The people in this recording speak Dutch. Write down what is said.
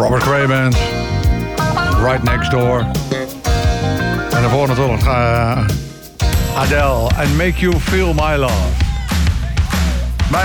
Robert Cray Band. Right Next Door. En daarvoor natuurlijk Adele en Make You Feel My Love.